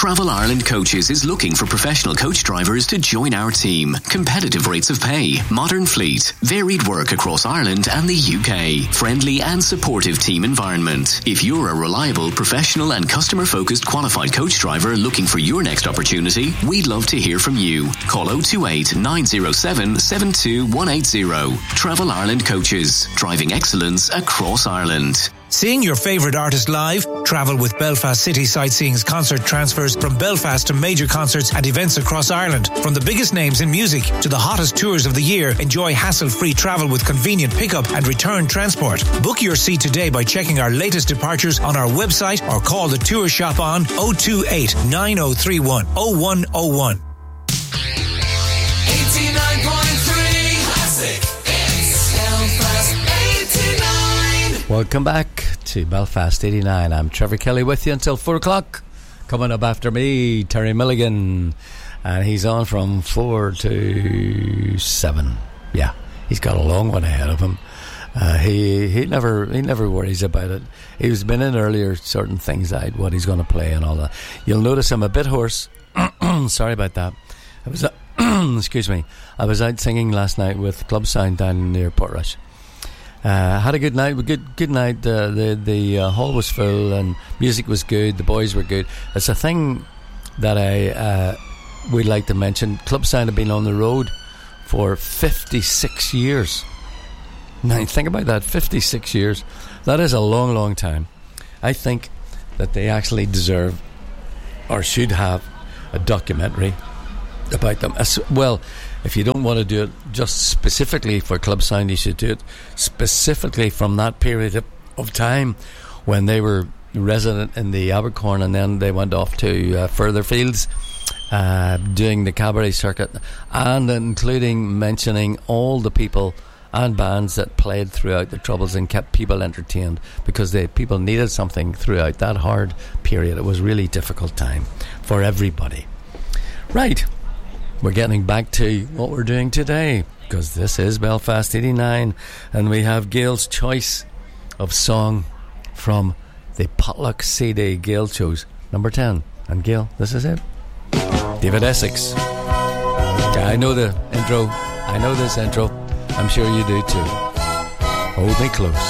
Travel Ireland Coaches is looking for professional coach drivers to join our team. Competitive rates of pay, modern fleet, varied work across Ireland and the UK, friendly and supportive team environment. If you're a reliable, professional and customer-focused qualified coach driver looking for your next opportunity, we'd love to hear from you. Call 028 907 72180. Travel Ireland Coaches, driving excellence across Ireland. Seeing your favourite artist live? Travel with Belfast City Sightseeing's concert transfers from Belfast to major concerts and events across Ireland. From the biggest names in music to the hottest tours of the year, enjoy hassle-free travel with convenient pickup and return transport. Book your seat today by checking our latest departures on our website or call the tour shop on 028 9031 0101. 89.3 Classic Hits. Belfast 89. Welcome back to Belfast 89. I'm Trevor Kelly with you until 4 o'clock. Coming up after me, Terry Milligan, and he's on from 4 to 7. Yeah, he's got a long one ahead of him. He never worries about it. He's been in earlier, certain things like what he's going to play and all that. You'll notice I'm a bit hoarse. Sorry about that. I was excuse me. I was out singing last night with Club Sound down near Portrush. Had a good night. Good night. The hall was full and music was good. The boys were good. It's a thing that I would like to mention. Club Sound have been on the road for 56 years. Now think about that. 56 years. That is a long, long time. I think that they actually deserve or should have a documentary about them. As well, if you don't want to do it just specifically for Club Sound, you should do it specifically from that period of time when they were resident in the Abercorn and then they went off to further fields doing the cabaret circuit, and including mentioning all the people and bands that played throughout the Troubles and kept people entertained, because people needed something throughout that hard period. It was really difficult time for everybody. Right, we're getting back to what we're doing today, because this is Belfast 89 and we have Gail's choice of song from the Potluck CD Gail chose, number 10. And Gail, this is it. David Essex. I know the intro. I know this intro. I'm sure you do too. Hold me close.